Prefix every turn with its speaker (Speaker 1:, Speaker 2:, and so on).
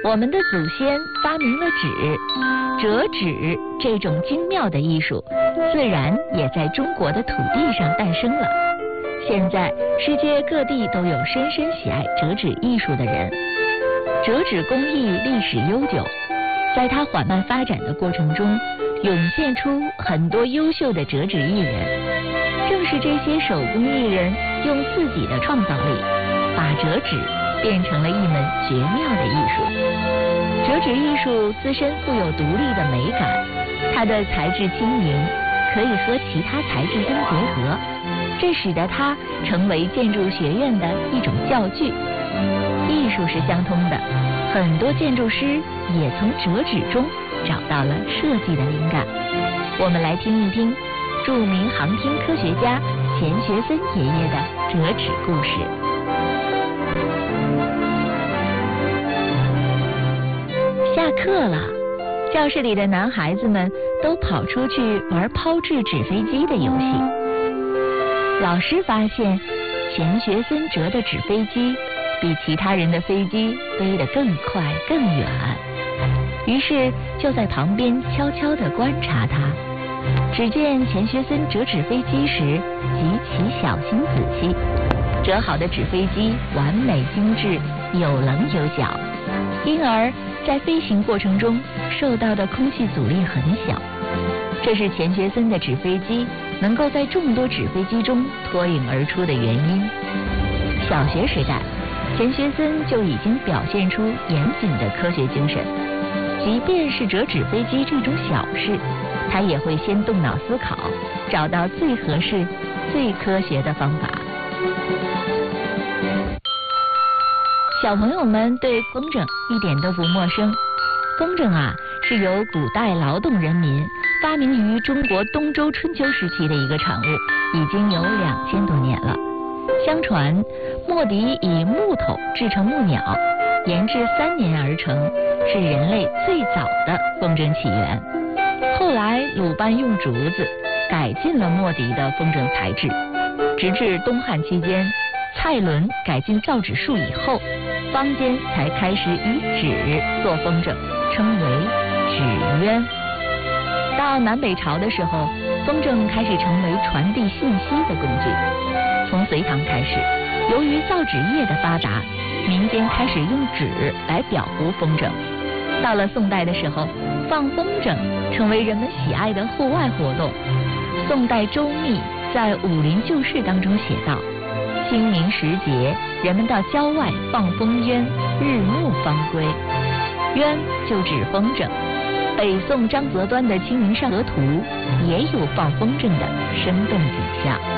Speaker 1: 我们的祖先发明了折纸这种精妙的艺术，自然也在中国的土地上诞生了。现在世界各地都有深深喜爱折纸艺术的人。折纸工艺历史悠久，在它缓慢发展的过程中，涌现出很多优秀的折纸艺人。正是这些手工艺人用自己的创造力，把折纸变成了一门绝妙的艺术。折纸艺术自身富有独立的美感，它的材质轻盈，可以和其他材质相结合，这使得它成为建筑学院的一种教具。艺术是相通的，很多建筑师也从折纸中找到了设计的灵感。我们来听一听著名航天科学家钱学森爷爷的折纸故事。下课了，教室里的男孩子们都跑出去玩抛掷纸飞机的游戏。老师发现钱学森折的纸飞机比其他人的飞机飞得更快更远，于是就在旁边悄悄地观察他。只见钱学森折纸飞机时极其小心仔细，折好的纸飞机完美精致，有棱有角，因而在飞行过程中受到的空气阻力很小。这是钱学森的纸飞机能够在众多纸飞机中脱颖而出的原因。小学时代，钱学森就已经表现出严谨的科学精神，即便是折纸飞机这种小事，他也会先动脑思考，找到最合适、最科学的方法。小朋友们对风筝一点都不陌生。风筝是由古代劳动人民发明于中国东周春秋时期的一个产物，已经有2000多年了。相传莫迪以木头制成木鸟，研制3年而成，是人类最早的风筝起源。后来鲁班用竹子改进了莫迪的风筝材质，直至东汉期间，蔡伦改进造纸术以后，坊间才开始以纸做风筝，称为纸鸢。到南北朝的时候，风筝开始成为传递信息的工具。从隋唐开始，由于造纸业的发达，民间开始用纸来裱糊风筝。到了宋代的时候，放风筝成为人们喜爱的户外活动。宋代周密在《武林旧事》当中写道：清明时节，人们到郊外放风筝，日暮方归。鸢就指风筝。北宋张择端的《清明上河图》也有放风筝的生动景象。